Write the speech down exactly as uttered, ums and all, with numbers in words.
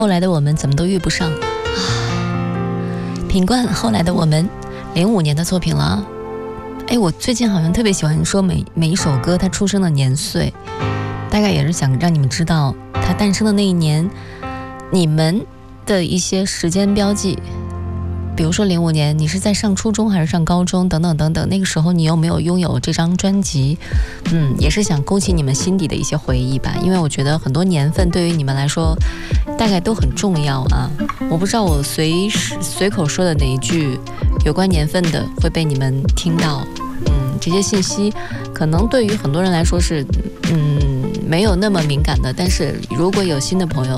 后来的我们怎么都遇不上啊。品冠后来的我们零五年的作品了。哎，我最近好像特别喜欢说每每一首歌它出生的年岁，大概也是想让你们知道它诞生的那一年你们的一些时间标记。比如说零五年你是在上初中还是上高中等等等等，那个时候你有没有拥有这张专辑？嗯，也是想勾起你们心底的一些回忆吧，因为我觉得很多年份对于你们来说大概都很重要啊。我不知道我随随口说的哪一句有关年份的会被你们听到。嗯，这些信息可能对于很多人来说是嗯没有那么敏感的，但是如果有新的朋友